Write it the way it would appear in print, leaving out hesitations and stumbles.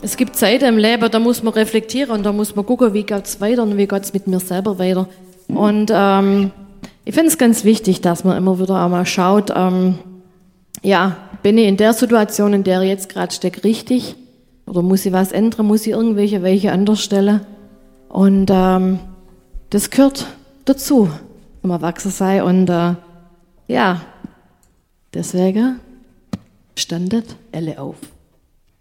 Es gibt Zeiten im Leben, da muss man reflektieren und da muss man gucken, wie geht's weiter und wie geht's mit mir selber weiter. Und ich finde es ganz wichtig, dass man immer wieder auch mal schaut, ja, bin ich in der Situation, in der ich jetzt gerade stecke, richtig? Oder muss ich was ändern? Muss ich irgendwelche Weiche anders stellen? Und das gehört dazu, wenn man erwachsen sei. Und ja, deswegen standet alle auf.